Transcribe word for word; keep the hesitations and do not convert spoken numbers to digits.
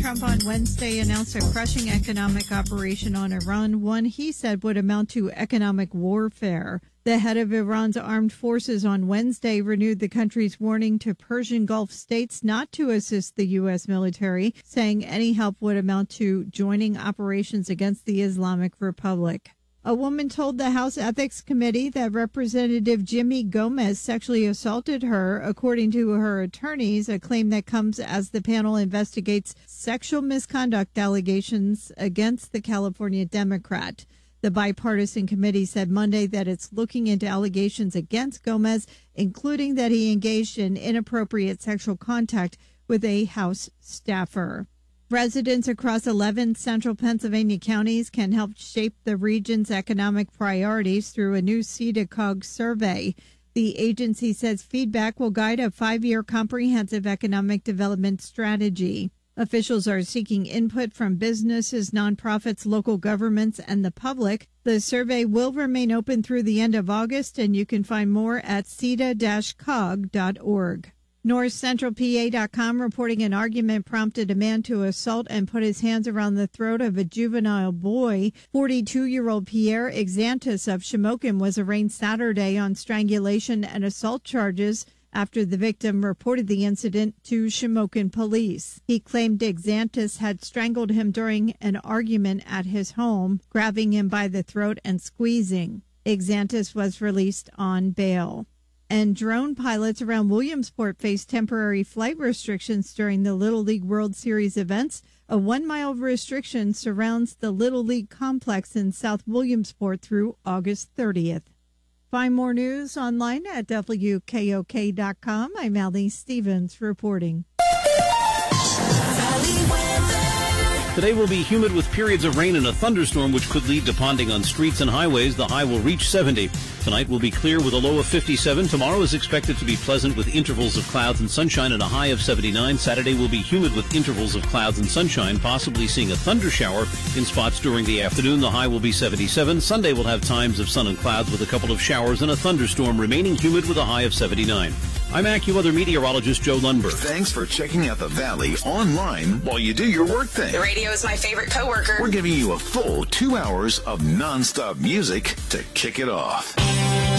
Trump on Wednesday announced a crushing economic operation on Iran, one he said would amount to economic warfare. The head of Iran's armed forces on Wednesday renewed the country's warning to Persian Gulf states not to assist the U S military, saying any help would amount to joining operations against the Islamic Republic. A woman told the House Ethics Committee that Representative Jimmy Gomez sexually assaulted her, according to her attorneys, a claim that comes as the panel investigates sexual misconduct allegations against the California Democrat. The bipartisan committee said Monday that it's looking into allegations against Gomez, including that he engaged in inappropriate sexual contact with a House staffer. Residents across eleven central Pennsylvania counties can help shape the region's economic priorities through a new SEDACOG survey. The agency says feedback will guide a five-year comprehensive economic development strategy. Officials are seeking input from businesses, nonprofits, local governments, and the public. The survey will remain open through the end of August, and you can find more at C E D A dash cog dot org. North Central P A dot com reporting an argument prompted a man to assault and put his hands around the throat of a juvenile boy. forty-two-year-old Pierre Exantis of Shamokin was arraigned Saturday on strangulation and assault charges after the victim reported the incident to Shamokin police. He claimed Exantis had strangled him during an argument at his home, grabbing him by the throat and squeezing. Exantis was released on bail. And drone pilots around Williamsport face temporary flight restrictions during the Little League World Series events. A one-mile restriction surrounds the Little League complex in South Williamsport through August thirtieth. Find more news online at W K O K dot com. I'm Allie Stevens reporting. Today will be humid with periods of rain and a thunderstorm, which could lead to ponding on streets and highways. The high will reach seventy. Tonight will be clear with a low of fifty-seven. Tomorrow is expected to be pleasant with intervals of clouds and sunshine and a high of seventy-nine. Saturday will be humid with intervals of clouds and sunshine, possibly seeing a thunder shower in spots during the afternoon. The high will be seventy-seven. Sunday will have times of sun and clouds with a couple of showers and a thunderstorm, remaining humid with a high of seventy-nine. I'm AccuWeather meteorologist Joe Lundberg. Thanks for checking out the Valley online while you do your work thing. The radio is my favorite coworker. We're giving you a full two hours of nonstop music to kick it off.